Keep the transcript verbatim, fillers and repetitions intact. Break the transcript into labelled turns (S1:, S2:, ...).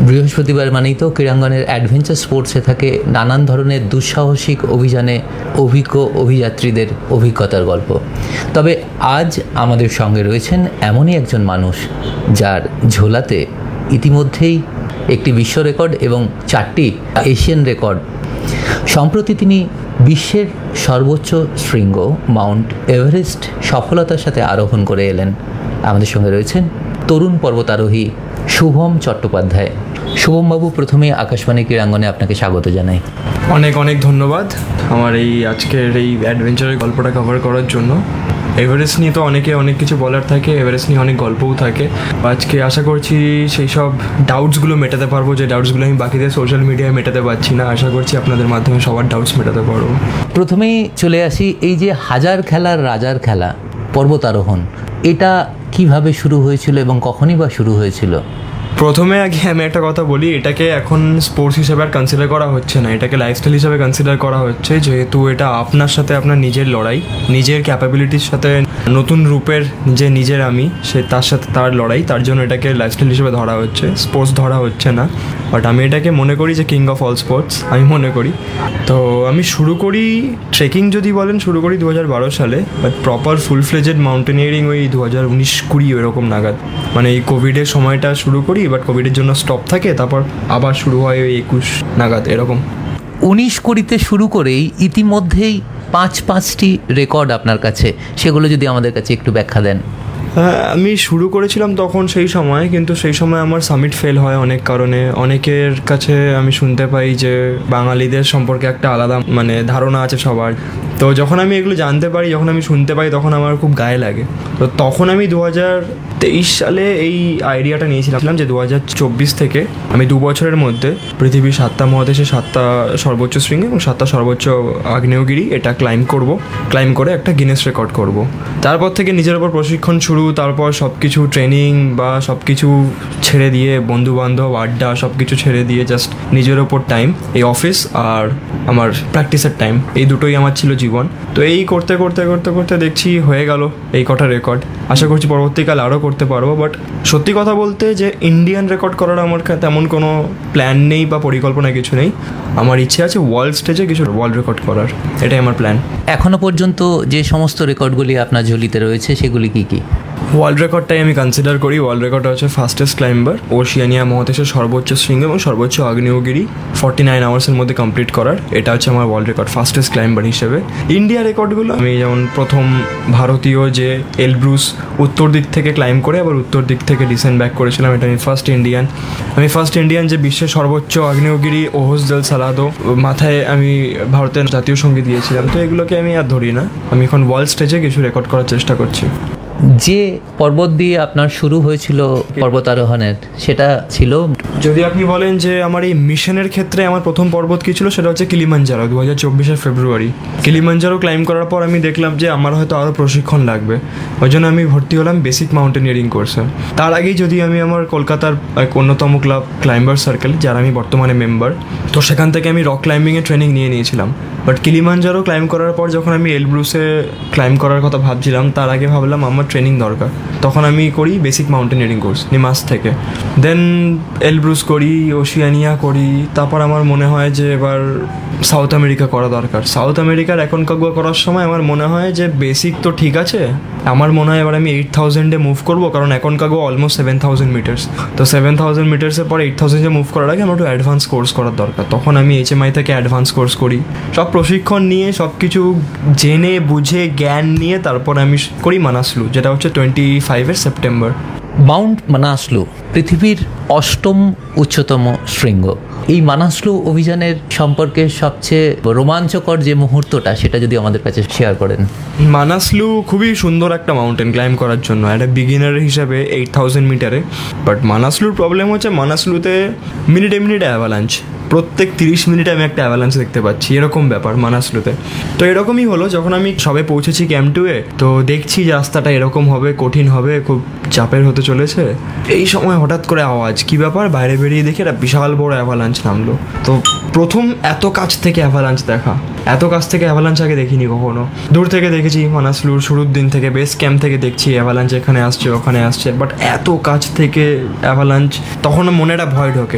S1: বৃহস্পতিবার মানেই তো ক্রীড়াঙ্গনের অ্যাডভেঞ্চার স্পোর্টসে থাকে নানান ধরনের দুঃসাহসিক অভিযানে অভিজ্ঞ অভিযাত্রীদের অভিজ্ঞতার গল্প। তবে আজ আমাদের সঙ্গে রয়েছেন এমনই একজন মানুষ যার ঝোলাতে ইতিমধ্যেই একটি বিশ্ব রেকর্ড এবং চারটি এশিয়ান রেকর্ড। সম্প্রতি তিনি বিশ্বের সর্বোচ্চ শৃঙ্গ মাউন্ট এভারেস্ট সফলতার সাথে আরোহণ করে এলেন। আমাদের সঙ্গে রয়েছেন তরুণ পর্বতারোহী শুভম চট্টোপাধ্যায়। শুভমবাবু, প্রথমে আকাশবাণী ক্রীড়াঙ্গনে আপনাকে স্বাগত জানাই।
S2: অনেক অনেক ধন্যবাদ আমার এই আজকের এই অ্যাডভেঞ্চারের গল্পটা কভার করার জন্য। এভারেস্ট নিয়ে তো অনেকে অনেক কিছু বলার থাকে, এভারেস্ট নিয়ে অনেক গল্পও থাকে। আজকে আশা করছি সেই সব ডাউটসগুলো মেটাতে পারবো, যে ডাউটসগুলো আমি বাকিদের সোশ্যাল মিডিয়ায় মেটাতে পারছি না। আশা করছি আপনাদের মাধ্যমে সবার ডাউটস মেটাতে পারবো।
S1: প্রথমেই চলে আসি, এই যে হাজার খেলার রাজার খেলা পর্বতারোহণ, এটা কিভাবে শুরু হয়েছিল এবং কখনই বা শুরু হয়েছিল?
S2: প্রথমে আগে আমি একটা কথা বলি, এটাকে এখন স্পোর্টস হিসেবে আর কনসিডার করা হচ্ছে না, এটাকে লাইফস্টাইল হিসেবে কনসিডার করা হচ্ছে। যেহেতু এটা আপনার সাথে আপনার নিজের লড়াই, নিজের ক্যাপাবিলিটির সাথে নতুন রূপের যে নিজের আমি, সে তার সাথে তার লড়াই, তার জন্য এটাকে লাইফস্টাইল হিসেবে ধরা হচ্ছে, স্পোর্টস ধরা হচ্ছে না। বাট আমি এটাকে মনে করি যে কিং অফ অল স্পোর্টস আমি মনে করি। তো আমি শুরু করি ট্রেকিং যদি বলেন, শুরু করি দু হাজার বারো সালে। But proper full fledged mountaineering ওই দু হাজার উনিশ কুড়ি এরকম নাগাদ, মানে এই কোভিডের সময়টা শুরু করি, বাট কোভিডের জন্য স্টপ থাকে, তারপর আবার শুরু হয় ওই একুশ নাগাদ এরকম।
S1: উনিশ কুড়িতে শুরু করেই ইতিমধ্যেই পাঁচ পাঁচটি রেকর্ড আপনার কাছে, সেগুলো যদি আমাদের কাছে একটু ব্যাখ্যা দেন।
S2: হ্যাঁ, আমি শুরু করেছিলাম তখন সেই সময়, কিন্তু সেই সময় আমার সামিট ফেল হয় অনেক কারণে। অনেকের কাছে আমি শুনতে পাই যে বাঙালিদের সম্পর্কে একটা আলাদা মানে ধারণা আছে সবার। তো যখন আমি এগুলো জানতে পারি, যখন আমি শুনতে পাই, তখন আমার খুব গায়ে লাগে। তো তখন আমি দু হাজার তেইশ সালে এই আইডিয়াটা নিয়েছিলাম যে দু হাজার চব্বিশ থেকে আমি দু বছরের মধ্যে পৃথিবীর সাতটা মহাদেশে সাতটা সর্বোচ্চ শৃঙ্গ এবং সাতটা সর্বোচ্চ আগ্নেয়গিরি এটা ক্লাইম্ব করব, ক্লাইম্ব করে একটা গিনেস রেকর্ড করব। তারপর থেকে নিজের ওপর প্রশিক্ষণ শুরু, তারপর সব কিছু ট্রেনিং বা সব কিছু ছেড়ে দিয়ে, বন্ধুবান্ধব আড্ডা সব কিছু ছেড়ে দিয়ে জাস্ট নিজের ওপর টাইম, এই অফিস আর আমার প্র্যাকটিসের টাইম, এই দুটোই আমার ছিল জীবন। তো এই করতে করতে করতে করতে দেখছি হয়ে গেল এই কটা রেকর্ড। আশা করছি পরবর্তীকাল আরও করতে পারবো। বাট সত্যি কথা বলতে যে ইন্ডিয়ান রেকর্ড করার আমার তেমন কোনো প্ল্যান নেই বা পরিকল্পনা কিছু নেই। আমার ইচ্ছে আছে ওয়ার্ল্ড স্টেজে কিছু ওয়ার্ল্ড রেকর্ড করার, এটাই আমার প্ল্যান।
S1: এখনো পর্যন্ত যে সমস্ত রেকর্ডগুলি আপনার ঝুলিতে রয়েছে সেগুলি কি কি?
S2: ওয়ার্ল্ড রেকর্ডটাই আমি কনসিডার করি। ওয়ার্ল্ড রেকর্ডটা হচ্ছে ফাস্টেস্ট ক্লাইম্বার, ওশিয়ানিয়া মহাদেশের সর্বোচ্চ শৃঙ্গ এবং সর্বোচ্চ আগ্নেয়গিরি ফর্টি নাইন আওয়ার্সের মধ্যে কমপ্লিট করার, এটা হচ্ছে আমার ওয়ার্ল্ড রেকর্ড ফাস্টেস্ট ক্লাইম্বার হিসেবে। ইন্ডিয়া রেকর্ডগুলো আমি যেমন প্রথম ভারতীয় যে এলব্রুস উত্তর দিক থেকে ক্লাইম্ব করে আবার উত্তর দিক থেকে ডিসেন্ড ব্যাক করেছিলাম, এটা আমি ফার্স্ট ইন্ডিয়ান। আমি ফার্স্ট ইন্ডিয়ান যে বিশ্বের সর্বোচ্চ আগ্নেয়গিরি ওহস দেল সালাদো মাথায় আমি ভারতের জাতীয় সঙ্গীত দিয়েছিলাম। তো এগুলোকে আমি আর ধরি না, আমি এখন ওয়ার্ল্ড স্টেজে কিছু রেকর্ড করার চেষ্টা করছি।
S1: যে পর্বত দিয়ে আপনার শুরু হয়েছিল পর্বতারোহণের, সেটা ছিল,
S2: যদি আপনি বলেন যে আমার এই মিশনের ক্ষেত্রে আমার প্রথম পর্বত কী ছিল, সেটা হচ্ছে কিলিমাঞ্জারো। দু হাজার চব্বিশের ফেব্রুয়ারি কিলিমাঞ্জারো ক্লাইম্ব করার পর আমি দেখলাম যে আমার হয়তো আরও প্রশিক্ষণ লাগবে, ওই জন্য আমি ভর্তি হলাম বেসিক মাউন্টেনিয়ারিং কোর্সে। তার আগেই যদি আমি আমার কলকাতার এক অন্যতম ক্লাব ক্লাইম্বার সার্কেল, যার আমি বর্তমানে মেম্বার, তো সেখান থেকে আমি রক ক্লাইম্বিংয়ের ট্রেনিং নিয়ে নিয়েছিলাম। বাট কিলিমাঞ্জারো ক্লাইম্ব করার পর যখন আমি এলব্রুসে ক্লাইম্ব করার কথা ভাবছিলাম, তার আগে ভাবলাম আমার ট্রেনিং দরকার, তখন আমি করি বেসিক মাউন্টেনিয়ারিং কোর্স নিমাস থেকে। দেন এলব্রুস করি, ওশিয়ানিয়া করি, তারপর আমার মনে হয় যে এবার সাউথ আমেরিকা করা দরকার। সাউথ আমেরিকার অ্যাকনকাগুয়া করার সময় আমার মনে হয় যে বেসিক তো ঠিক আছে, আমার মনে হয় এবার আমি এইট থাউজেন্ডে মুভ করবো, কারণ Aconcagua almost seven thousand metres. তো সেভেন থাউজেন্ড মিটার্সের পর এইট থাউজেন্ডে মুভ করার আগে আমার একটু অ্যাডভান্স কোর্স করার দরকার। তখন আমি এইচএমআই থেকে অ্যাডভান্স কোর্স করি, সব প্রশিক্ষণ নিয়ে সব কিছু জেনে বুঝে জ্ঞান নিয়ে তারপর আমি করি মানাসলু, যেটা হচ্ছে টোয়েন্টি ফাইভের সেপ্টেম্বর।
S1: মাউন্ট মানাসলু পৃথিবীর অষ্টম উচ্চতম শৃঙ্গ। এই মানাসলু অভিযানের সম্পর্কে সবচেয়ে রোমাঞ্চকর যে মুহূর্তটা, সেটা যদি আমাদের কাছে শেয়ার করেন।
S2: মানাসলু খুবই সুন্দর একটা মাউন্টেন ক্লাইম্ব করার জন্য, একটা বিগিনার হিসাবে এইট থাউজেন্ড মিটারে। বাট মানাসলুর প্রবলেম হচ্ছে মানাসলুতে মিনিটে মিনিটে অ্যাভালাঞ্চ, প্রত্যেক তিরিশ মিনিটে আমি একটা অ্যাভালান্স দেখতে পাচ্ছি, এরকম ব্যাপার মানাসলুতে। তো এরকমই হলো যখন আমি সবে পৌঁছেছি ক্যাম্প টুয়ে, তো দেখছি যে রাস্তাটা এরকম হবে, কঠিন হবে, খুব চাপের হতে চলেছে। এই সময় হঠাৎ করে আওয়াজ, কি ব্যাপার, বাইরে বেরিয়ে দেখি একটা বিশাল বড় অ্যাভালাঞ্চ নামলো। তো প্রথম এত কাছ থেকে অ্যাভালাঞ্চ দেখা, এত কাছ থেকে অ্যাভালাঞ্চ আগে দেখিনি কখনো। দূর থেকে দেখেছি মানাসলুর শুরুর দিন থেকে, বেস ক্যাম্প থেকে দেখছি অ্যাভালাঞ্চ এখানে আসছে ওখানে আসছে, বাট এত কাছ থেকে অ্যাভালাঞ্চ, তখন মনে একটা ভয় ঢোকে।